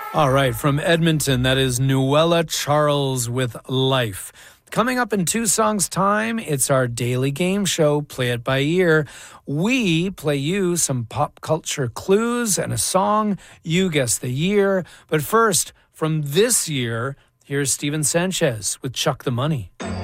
All right, from Edmonton, that is Nuella Charles with Life. Coming up in 2 songs' time, it's our daily game show, Play It By Ear. We play you some pop culture clues and a song. You guess the year. But first, from this year, here's Steven Sanchez with Chuck the Money.